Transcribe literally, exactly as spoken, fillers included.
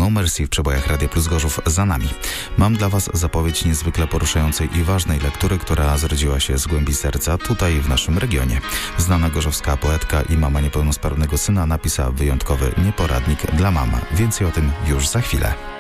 No Mercy w przebojach Radia Plus Gorzów za nami. Mam dla Was zapowiedź niezwykle poruszającej i ważnej lektury, która zrodziła się z głębi serca tutaj w naszym regionie. Znana gorzowska poetka i mama niepełnosprawnego syna napisała wyjątkowy nieporadnik dla mama. Więcej o tym już za chwilę.